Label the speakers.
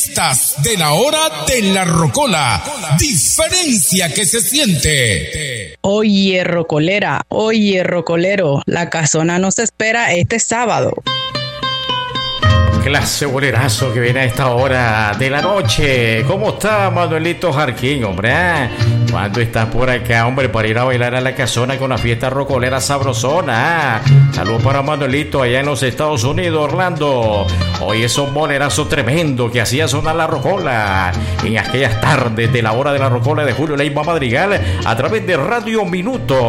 Speaker 1: Fiestas de la hora de la rocola. Diferencia que se siente.
Speaker 2: Oye, rocolera, oye, rocolero, la casona nos espera este sábado.
Speaker 3: Clase bolerazo que viene a esta hora de la noche. ¿Cómo está Manuelito Jarquín, hombre? ¿Cuándo estás por acá, hombre, para ir a bailar a la casona con la fiesta rocolera sabrosona? Saludos para Manuelito allá en los Estados Unidos, Orlando. Hoy es un bolerazo tremendo que hacía sonar la rocola en aquellas tardes de la hora de la rocola de Julio Leiva Madrigal a través de Radio Minuto.